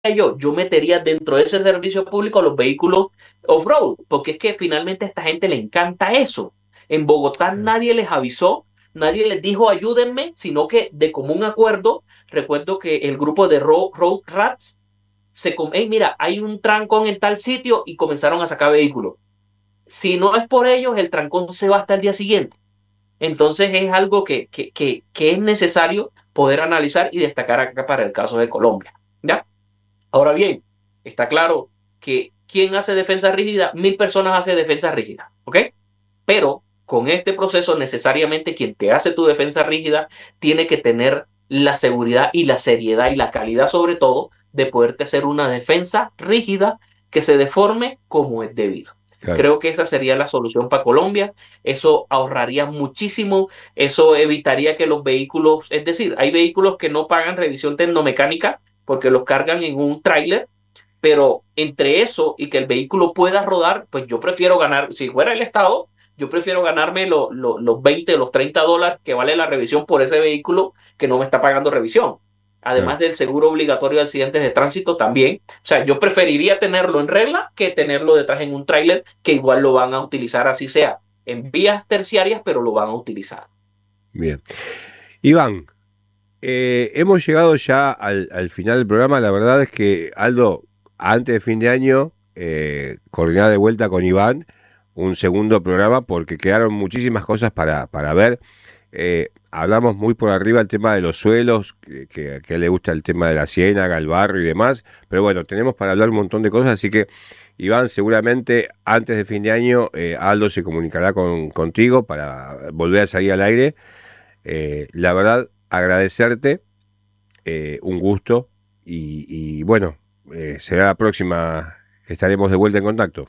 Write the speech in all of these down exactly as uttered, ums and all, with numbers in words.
yo? Yo metería dentro de ese servicio público los vehículos off-road, porque es que finalmente a esta gente le encanta eso. En Bogotá nadie les avisó, nadie les dijo ayúdenme, sino que de común acuerdo, recuerdo que el grupo de Road, Road Rats se, hey, mira, hay un trancón en tal sitio y comenzaron a sacar vehículos. Si no es por ellos, el trancón se va hasta el día siguiente. Entonces es algo que, que, que, que es necesario poder analizar y destacar acá para el caso de Colombia. ¿Ya? Ahora bien, está claro que quien hace defensa rígida, mil personas hace defensa rígida, ¿ok? Pero con este proceso necesariamente quien te hace tu defensa rígida tiene que tener la seguridad y la seriedad y la calidad sobre todo de poderte hacer una defensa rígida que se deforme como es debido. Claro. Creo que esa sería la solución para Colombia. Eso ahorraría muchísimo, eso evitaría que los vehículos, es decir, hay vehículos que no pagan revisión tecnomecánica porque los cargan en un tráiler, pero entre eso y que el vehículo pueda rodar, pues yo prefiero ganar, si fuera el Estado, yo prefiero ganarme lo, lo, los veinte, los treinta dólares que vale la revisión por ese vehículo que no me está pagando revisión. Claro. Además del seguro obligatorio de accidentes de tránsito también. O sea, yo preferiría tenerlo en regla que tenerlo detrás en un tráiler que igual lo van a utilizar así sea en vías terciarias, pero lo van a utilizar. Bien. Iván, eh, hemos llegado ya al, al final del programa. La verdad es que, Aldo, antes de fin de año, eh, coordinar de vuelta con Iván un segundo programa porque quedaron muchísimas cosas para, para ver. Eh, hablamos muy por arriba el tema de los suelos, que, que, que a él le gusta el tema de la ciénaga, el barro y demás, pero bueno, tenemos para hablar un montón de cosas, así que Iván, seguramente antes de fin de año eh, Aldo se comunicará con, contigo para volver a salir al aire. Eh, la verdad, agradecerte, eh, un gusto y, y bueno, eh, será la próxima, estaremos de vuelta en contacto.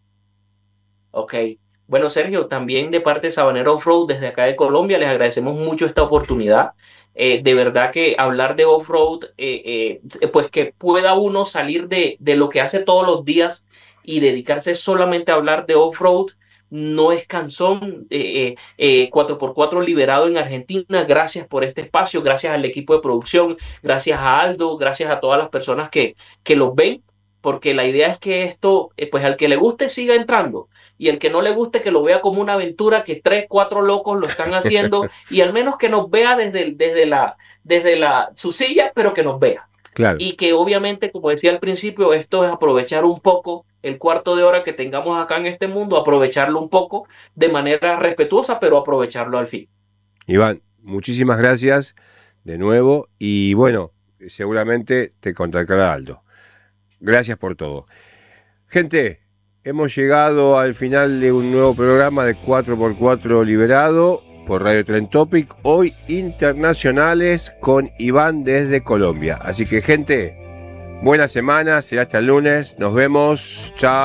Ok. Bueno, Sergio, también de parte de Sabanero Offroad, desde acá de Colombia, les agradecemos mucho esta oportunidad. Eh, de verdad que hablar de off-road, eh, eh, pues que pueda uno salir de, de lo que hace todos los días y dedicarse solamente a hablar de off-road, no es cansón. Eh, eh, eh, cuatro por cuatro liberado en Argentina, gracias por este espacio, gracias al equipo de producción, gracias a Aldo, gracias a todas las personas que, que los ven, porque la idea es que esto, eh, pues al que le guste siga entrando y el que no le guste que lo vea como una aventura que tres, cuatro locos lo están haciendo y al menos que nos vea desde, desde, la, desde la, su silla, pero que nos vea. Claro. Y que obviamente, como decía al principio, esto es aprovechar un poco el cuarto de hora que tengamos acá en este mundo, aprovecharlo un poco de manera respetuosa, pero aprovecharlo al fin. Iván, muchísimas gracias de nuevo y bueno, seguramente te contactará Aldo. Gracias por todo. Gente, hemos llegado al final de un nuevo programa de cuatro por cuatro Liberado por Radio Tren Topic, hoy internacionales con Iván desde Colombia. Así que gente, buena semana, será hasta el lunes, nos vemos, chao.